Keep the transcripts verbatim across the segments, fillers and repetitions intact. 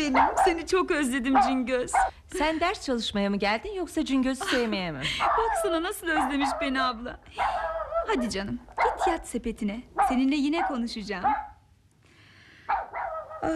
benim. Seni çok özledim Cingöz. Sen ders çalışmaya mı geldin yoksa Cingöz'ü sevmeye mi? Baksana nasıl özlemiş beni abla. Hadi canım, git yat sepetine. Seninle yine konuşacağım. Ah,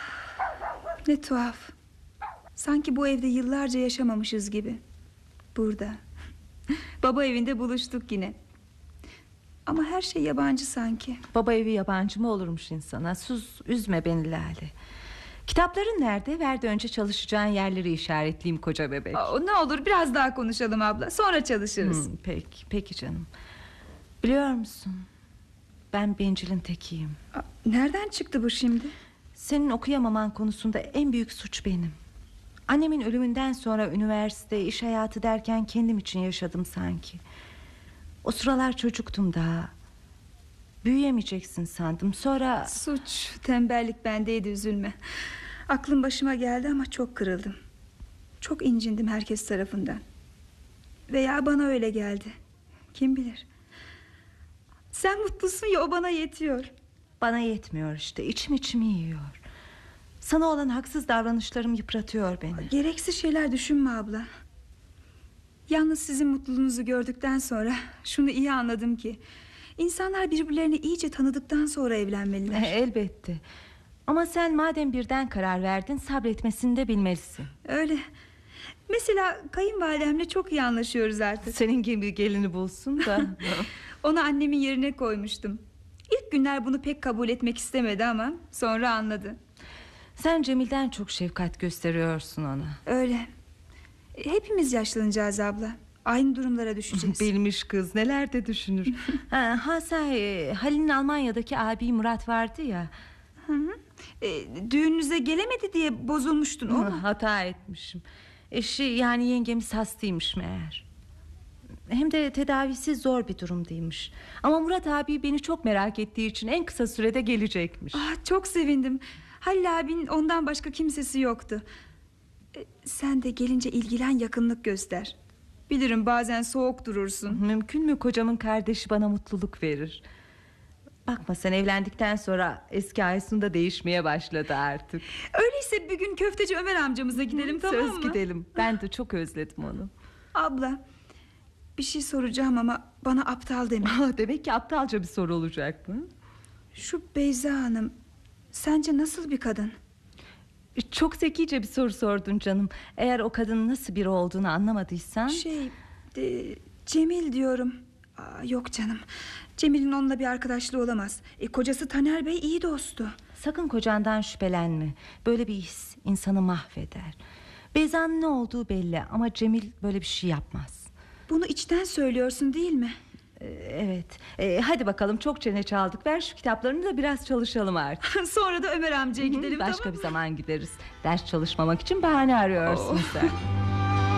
ne tuhaf. Sanki bu evde yıllarca yaşamamışız gibi. Burada baba evinde buluştuk yine. Ama her şey yabancı sanki. Baba evi yabancı mı olurmuş insana? Sus, üzme beni Lale. Kitapların nerede? Ver de önce çalışacağın yerleri işaretleyeyim koca bebek. Aa, ne olur biraz daha konuşalım abla. Sonra çalışırız. hmm, Peki, peki canım. Biliyor musun, ben bencilin tekiyim. Aa, nereden çıktı bu şimdi? Senin okuyamaman konusunda en büyük suç benim. Annemin ölümünden sonra üniversite, iş hayatı derken kendim için yaşadım sanki. O sıralar çocuktum daha. Büyüyemeyeceksin sandım. Sonra... Suç, tembellik bendeydi, üzülme. Aklım başıma geldi ama çok kırıldım. Çok incindim herkes tarafından. Veya bana öyle geldi. Kim bilir. Sen mutlusun ya, o bana yetiyor. Bana yetmiyor işte, içim içimi yiyor. Sana olan haksız davranışlarım yıpratıyor beni. Gereksiz şeyler düşünme abla. Yalnız sizin mutluluğunuzu gördükten sonra şunu iyi anladım ki İnsanlar birbirlerini iyice tanıdıktan sonra evlenmeliler. Elbette. Ama sen madem birden karar verdin, sabretmesini de bilmelisin. Öyle. Mesela kayınvalidemle çok iyi anlaşıyoruz artık. Senin gibi gelini bulsun da. Onu annemin yerine koymuştum. İlk günler bunu pek kabul etmek istemedi ama sonra anladı. Sen Cemil'den çok şefkat gösteriyorsun ona. Öyle. Hepimiz yaşlanacağız abla. Aynı durumlara düşeceğiz. Bilmiş kız, neler de düşünür. ha, ha sen Halil'in Almanya'daki abi Murat vardı ya. Hı hı. E, düğününüze gelemedi diye bozulmuştun o mu? Hata etmişim. Eşi yani yengemiz hastaymış meğer. Hem de tedavisi zor bir durumdaymış. Ama Murat abi beni çok merak ettiği için en kısa sürede gelecekmiş. Ah, çok sevindim. Halil abinin ondan başka kimsesi yoktu. e, Sen de gelince ilgilen, yakınlık göster. Bilirim bazen soğuk durursun. Mümkün mü, kocamın kardeşi bana mutluluk verir. Bakma sen, evlendikten sonra eski Aysun da değişmeye başladı artık. Öyleyse bir gün köfteci Ömer amcamıza gidelim. Hı, tamam söz mı? gidelim. Ben de çok özledim onu. Abla, bir şey soracağım ama bana aptal deme. Demek ki aptalca bir soru olacak mı? Şu Beyza Hanım sence nasıl bir kadın? Çok zekice bir soru sordun canım. Eğer o kadının nasıl biri olduğunu anlamadıysan... Şey e, Cemil diyorum. Aa, yok canım, Cemil'in onunla bir arkadaşlığı olamaz. e, Kocası Taner Bey iyi dostu. Sakın kocandan şüphelenme. Böyle bir his insanı mahveder. Beyza'nın ne olduğu belli ama Cemil böyle bir şey yapmaz. Bunu içten söylüyorsun değil mi? Ee, Evet ee, hadi bakalım, çok çene çaldık. Ver şu kitaplarını da biraz çalışalım artık. Sonra da Ömer amcaya gidelim. Başka tamam bir mı? zaman gideriz. Ders çalışmamak için bahane arıyorsun Oh. sen.